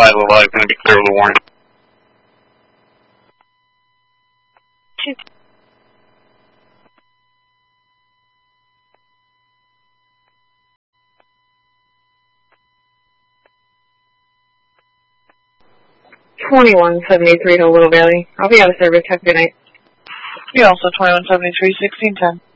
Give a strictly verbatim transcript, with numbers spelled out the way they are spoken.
five Lavelle is going to be clear with a warning. Two. twenty-one seventy-three to Little Valley. I'll be out of service. Have a good night. You're also twenty-one seventy-three, sixteen ten.